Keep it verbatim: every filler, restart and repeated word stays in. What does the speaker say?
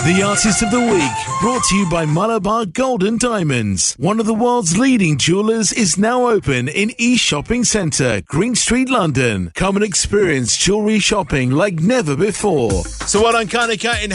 The Artist of the Week, brought to you by Malabar Gold and Diamonds. One of the world's leading jewellers is now open in East Shopping Centre, Green Street, London. Come and experience jewellery shopping like never before. So well done, Kanika.